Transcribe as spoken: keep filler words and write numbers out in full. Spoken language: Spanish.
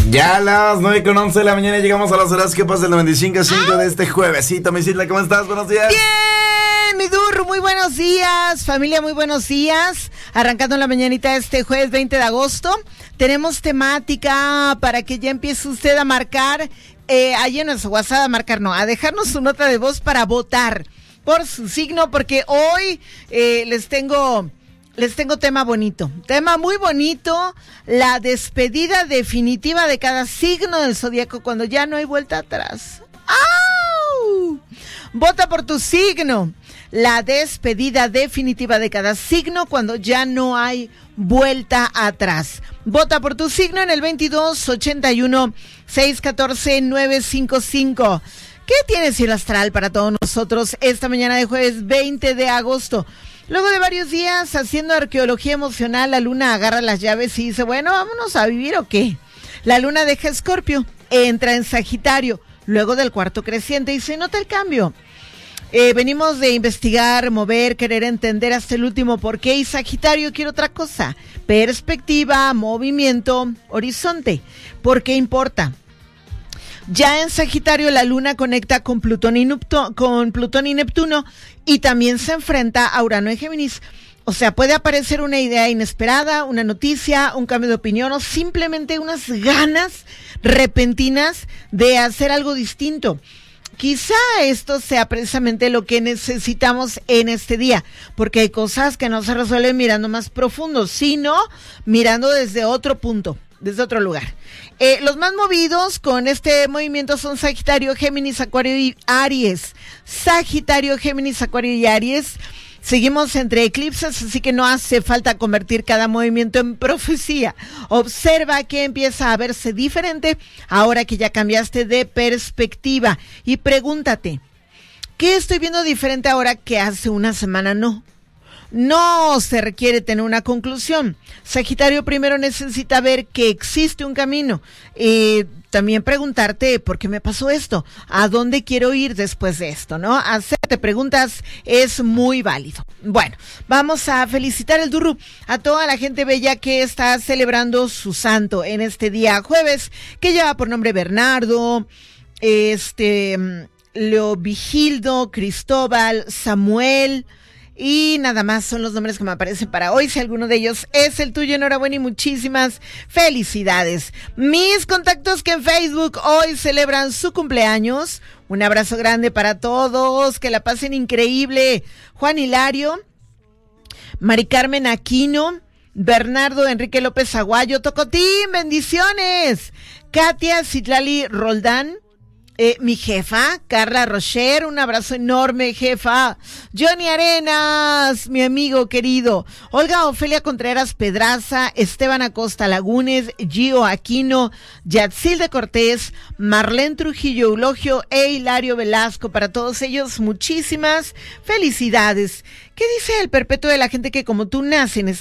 Ya a las nueve con once de la mañana llegamos a las horas que pasa el noventa y cinco punto cinco de este juevesito. Mi Isla, ¿cómo estás? Buenos días. Bien, mi Dur, muy buenos días. Familia, muy buenos días. Arrancando la mañanita este jueves veinte de agosto. Tenemos temática para que ya empiece usted a marcar, eh, ahí en nuestro WhatsApp, a marcar, no, a dejarnos su nota de voz para votar por su signo, porque hoy eh, les tengo... Les tengo tema bonito, tema muy bonito, la despedida definitiva de cada signo del zodiaco cuando ya no hay vuelta atrás. ¡Au! Vota por tu signo, la despedida definitiva de cada signo cuando ya no hay vuelta atrás. Vota por tu signo en el veintidós ochenta y uno seiscientos catorce nueve cincuenta y cinco. ¿Qué tiene cielo astral para todos nosotros esta mañana de jueves veinte de agosto? Luego de varios días haciendo arqueología emocional, la luna agarra las llaves y dice, bueno, vámonos a vivir o qué. La luna deja Escorpio, entra en Sagitario, luego del cuarto creciente y se nota el cambio. Eh, venimos de investigar, mover, querer entender hasta el último por qué, y Sagitario quiere otra cosa, perspectiva, movimiento, horizonte. ¿Por qué importa? Ya en Sagitario la luna conecta con Plutón y Neptuno, con Plutón y Neptuno y también se enfrenta a Urano y Géminis. O sea, puede aparecer una idea inesperada, una noticia, un cambio de opinión o simplemente unas ganas repentinas de hacer algo distinto. Quizá esto sea precisamente lo que necesitamos en este día, porque hay cosas que no se resuelven mirando más profundo, sino mirando desde otro punto, desde otro lugar. Eh, los más movidos con este movimiento son Sagitario, Géminis, Acuario y Aries. Sagitario, Géminis, Acuario y Aries. Seguimos entre eclipses, así que no hace falta convertir cada movimiento en profecía. Observa que empieza a verse diferente ahora que ya cambiaste de perspectiva. Y pregúntate, ¿qué estoy viendo diferente ahora que hace una semana no? No se requiere tener una conclusión. Sagitario primero necesita ver que existe un camino y también preguntarte ¿por qué me pasó esto? ¿A dónde quiero ir después de esto? ¿No? Hacerte preguntas es muy válido. Bueno, vamos a felicitar el Durru a toda la gente bella que está celebrando su santo en este día jueves, que lleva por nombre Bernardo, este, Leovigildo, Cristóbal, Samuel. Y nada más son los nombres que me aparecen para hoy. Si alguno de ellos es el tuyo, enhorabuena y muchísimas felicidades. Mis contactos que en Facebook hoy celebran su cumpleaños. Un abrazo grande para todos, que la pasen increíble. Juan Hilario, Mari Carmen Aquino, Bernardo Enrique López Aguayo, Tocotín, bendiciones. Katia Citlali Roldán. Eh, mi jefa, Carla Rocher, un abrazo enorme, jefa. Johnny Arenas, mi amigo querido. Olga Ofelia Contreras Pedraza, Esteban Acosta Lagunes, Gio Aquino, Yatsilde Cortés, Marlene Trujillo Eulogio e Hilario Velasco. Para todos ellos, muchísimas felicidades. ¿Qué dice el perpetuo de la gente que como tú nace en